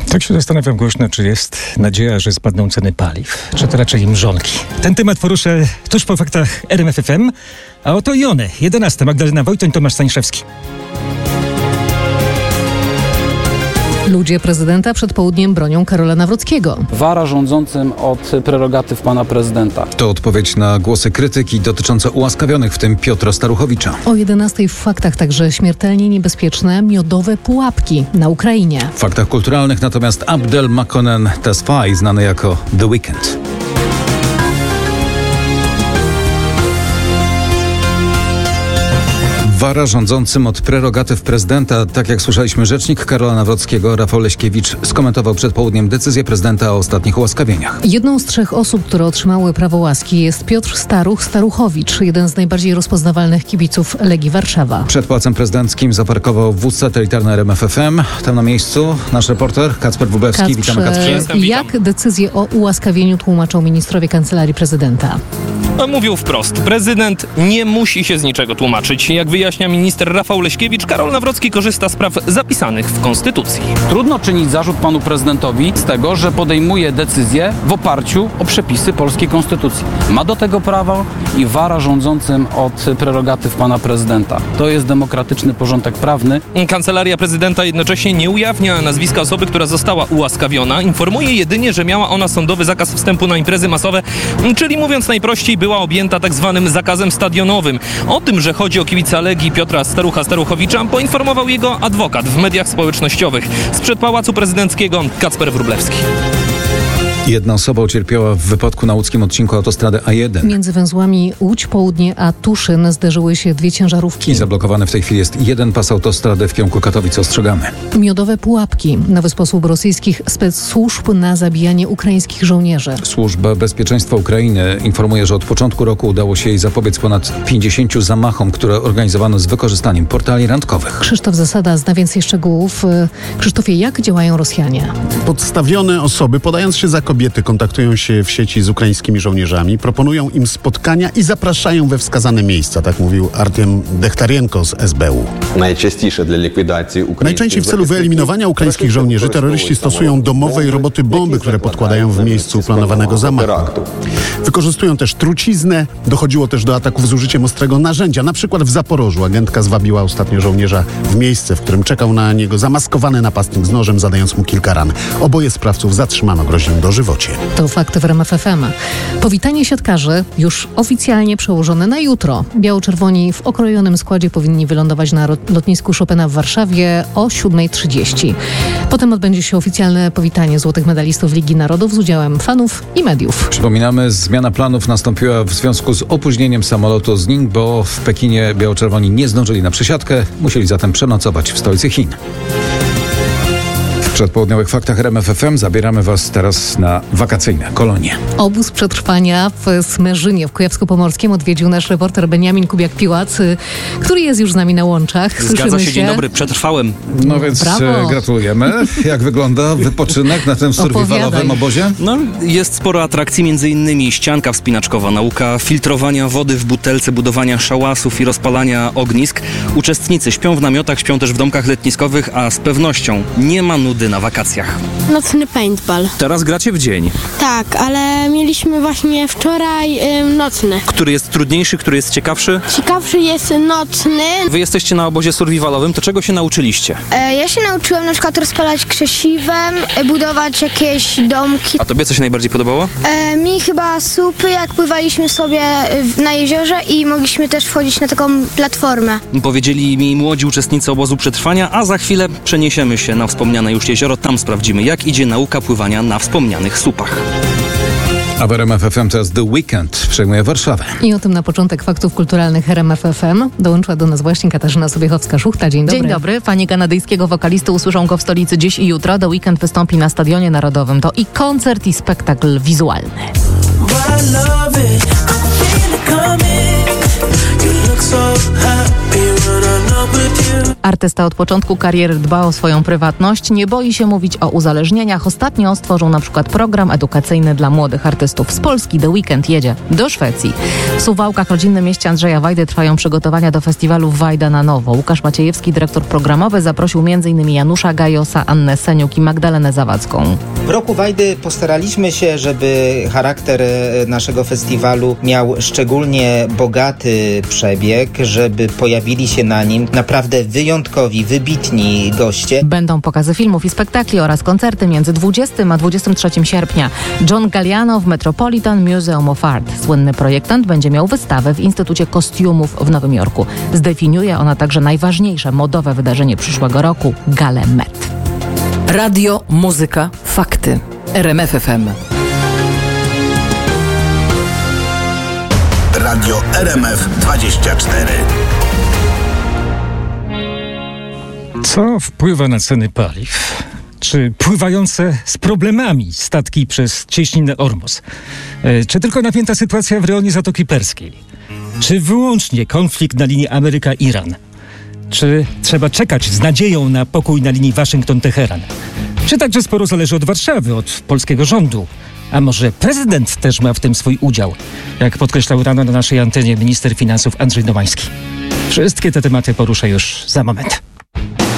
Tak się zastanawiam głośno, czy jest nadzieja, że spadną ceny paliw, czy to raczej mrzonki. Ten temat poruszę tuż po faktach RMF FM, a oto i one. 11. Magdalena Wojtoń, Tomasz Stanisławski. Ludzie prezydenta przed południem bronią Karola Nawrockiego. Wara rządzącym od prerogatyw pana prezydenta. To odpowiedź na głosy krytyki dotyczące ułaskawionych, w tym Piotra Staruchowicza. O 11 w faktach także śmiertelnie niebezpieczne miodowe pułapki na Ukrainie. W faktach kulturalnych natomiast Abdel Makonnen Tesfaye, znany jako The Weeknd. Wara rządzącym od prerogatyw prezydenta. Tak jak słyszeliśmy, rzecznik Karola Nawrockiego, Rafał Leśkiewicz, skomentował przed południem decyzję prezydenta o ostatnich ułaskawieniach. Jedną z 3 osób, które otrzymały prawo łaski, jest Piotr Staruchowicz, jeden z najbardziej rozpoznawalnych kibiców Legii Warszawa. Przed Pałacem Prezydenckim zaparkował wóz satelitarny RMF FM. Tam na miejscu nasz reporter Kacper Wróblewski. Witamy, Kacprze. Jak decyzję o ułaskawieniu tłumaczą ministrowie Kancelarii Prezydenta? Mówił wprost, prezydent nie musi się z niczego tłumaczyć. Jak wyjaśnia minister Rafał Leśkiewicz, Karol Nawrocki korzysta z praw zapisanych w Konstytucji. Trudno czynić zarzut panu prezydentowi z tego, że podejmuje decyzje w oparciu o przepisy polskiej konstytucji. Ma do tego prawo i wara rządzącym od prerogatyw pana prezydenta. To jest demokratyczny porządek prawny. Kancelaria prezydenta jednocześnie nie ujawnia nazwiska osoby, która została ułaskawiona. Informuje jedynie, że miała ona sądowy zakaz wstępu na imprezy masowe, czyli mówiąc najprościej, była objęta tak zwanym zakazem stadionowym. O tym, że chodzi o kibica Legii Piotra Staruchowicza, poinformował jego adwokat w mediach społecznościowych. Sprzed Pałacu Prezydenckiego Kacper Wróblewski. Jedna osoba ucierpiała w wypadku na łódzkim odcinku autostrady A1. Między węzłami Łódź Południe a Tuszyn zderzyły się 2 ciężarówki. I zablokowany w tej chwili jest jeden pas autostrady w kierunku Katowic. Ostrzegamy. Miodowe pułapki. Nowy sposób rosyjskich specsłużb na zabijanie ukraińskich żołnierzy. Służba Bezpieczeństwa Ukrainy informuje, że od początku roku udało się jej zapobiec ponad 50 zamachom, które organizowano z wykorzystaniem portali randkowych. Krzysztof Zasada zna więcej szczegółów. Krzysztofie, jak działają Rosjanie? Podstawione osoby, podając się za kobiety, kontaktują się w sieci z ukraińskimi żołnierzami, proponują im spotkania i zapraszają we wskazane miejsca, tak mówił Artiem Dechtarienko z SBU. Najczęściej w celu wyeliminowania ukraińskich żołnierzy terroryści stosują domowe i roboty bomby, które podkładają w miejscu planowanego zamachu. Wykorzystują też truciznę. Dochodziło też do ataków z użyciem ostrego narzędzia. Na przykład w Zaporożu agentka zwabiła ostatnio żołnierza w miejsce, w którym czekał na niego zamaskowany napastnik z nożem, zadając mu kilka ran. Oboje sprawców zatrzymano, grozi im dożywocie. To fakty w RMF FM. Powitanie siatkarzy już oficjalnie przełożone na jutro. Biało-czerwoni w okrojonym składzie powinni wylądować na lotnisku Chopina w Warszawie o 7:30. Potem odbędzie się oficjalne powitanie złotych medalistów Ligi Narodów z udziałem fanów i mediów. Przypominamy, zmiana planów nastąpiła w związku z opóźnieniem samolotu z Ning, bo w Pekinie biało-czerwoni nie zdążyli na przesiadkę, musieli zatem przenocować w stolicy Chin. W przedpołudniowych faktach RMF FM zabieramy Was teraz na wakacyjne kolonie. Obóz przetrwania w Smerzynie w Kujawsko-Pomorskim odwiedził nasz reporter Beniamin Kubiak-Piłac, który jest już z nami na łączach. Słyszymy Zgadza się, dzień dobry, przetrwałem. No więc gratulujemy. Jak wygląda wypoczynek na tym survivalowym obozie? No, jest sporo atrakcji, między innymi ścianka wspinaczkowa, nauka filtrowania wody w butelce, budowania szałasów i rozpalania ognisk. Uczestnicy śpią w namiotach, śpią też w domkach letniskowych, a z pewnością nie ma nudy na wakacjach. Nocny paintball. Teraz gracie w dzień. Tak, ale mieliśmy właśnie wczoraj nocny. Który jest trudniejszy, który jest ciekawszy? Ciekawszy jest nocny. Wy jesteście na obozie survivalowym, to czego się nauczyliście? Ja się nauczyłem na przykład rozpalać krzesiwem, budować jakieś domki. A tobie co się najbardziej podobało? Mi chyba supy, jak pływaliśmy sobie na jeziorze i mogliśmy też wchodzić na taką platformę. Powiedzieli mi młodzi uczestnicy obozu przetrwania, a za chwilę przeniesiemy się na wspomniane już jezioro. Tam sprawdzimy, jak idzie nauka pływania na wspomnianych supach. A w RMF FM teraz The Weeknd przejmuje Warszawę. I o tym na początek faktów kulturalnych RMF FM dołączyła do nas właśnie Katarzyna Sobiechowska-Szuchta. Dzień dobry. Dzień dobry. Fani kanadyjskiego wokalisty usłyszą go w stolicy dziś i jutro. The Weeknd wystąpi na Stadionie Narodowym. To i koncert, i spektakl wizualny. I Artysta od początku kariery dba o swoją prywatność, nie boi się mówić o uzależnieniach. Ostatnio stworzył na przykład program edukacyjny dla młodych artystów. Z Polski The Weeknd jedzie do Szwecji. W Suwałkach, rodzinnym mieście Andrzeja Wajdy, trwają przygotowania do festiwalu Wajda na nowo. Łukasz Maciejewski, dyrektor programowy, zaprosił m.in. Janusza Gajosa, Annę Seniuk i Magdalenę Zawadzką. W roku Wajdy postaraliśmy się, żeby charakter naszego festiwalu miał szczególnie bogaty przebieg, żeby pojawili się na nim naprawdę wyjątkowi, wybitni goście. Będą pokazy filmów i spektakli oraz koncerty między 20 a 23 sierpnia. John Galliano w Metropolitan Museum of Art. Słynny projektant będzie miał wystawę w Instytucie Kostiumów w Nowym Jorku. Zdefiniuje ona także najważniejsze modowe wydarzenie przyszłego roku – Galę Met. Radio, muzyka, fakty. RMF FM. Radio RMF 24. Co wpływa na ceny paliw? Czy pływające z problemami statki przez cieśninę Ormus? Czy tylko napięta sytuacja w rejonie Zatoki Perskiej? Czy wyłącznie konflikt na linii Ameryka-Iran? Czy trzeba czekać z nadzieją na pokój na linii Waszyngton-Teheran? Czy także sporo zależy od Warszawy, od polskiego rządu? A może prezydent też ma w tym swój udział? Jak podkreślał rano na naszej antenie minister finansów Andrzej Domański. Wszystkie te tematy poruszę już za moment.